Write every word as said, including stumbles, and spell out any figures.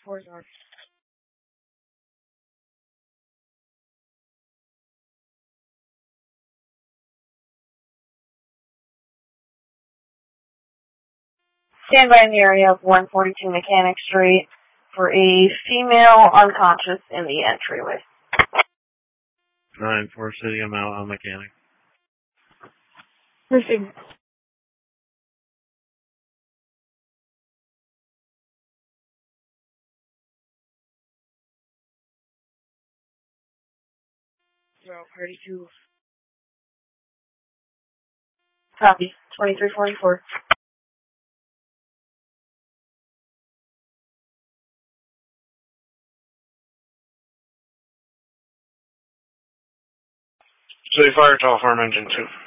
Four's our stand by in the area of one forty-two Mechanic Street for a female unconscious in the entryway. nine four City, I'm out on Mechanic. Received. Zero thirty-two. Copy. twenty-three forty-four. City Fire, Tall Farm Engine two.